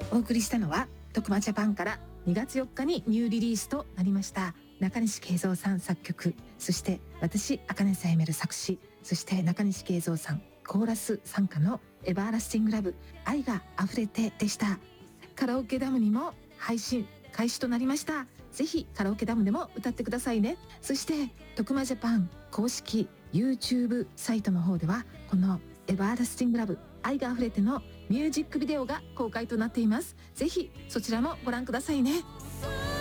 お送りしたのは徳間ジャパンから2月4日にニューリリースとなりました中西慶三さん作曲、そして私茜さやめる作詞、そして中西慶三さんコーラス参加のエバーラスティングラブ、愛が溢れてでした。カラオケダムにも配信開始となりました。ぜひカラオケダムでも歌ってくださいね。そして徳間ジャパン公式 YouTube サイトの方ではこのエバーラスティングラブ愛が溢れてのミュージックビデオが公開となっています。ぜひそちらもご覧くださいね。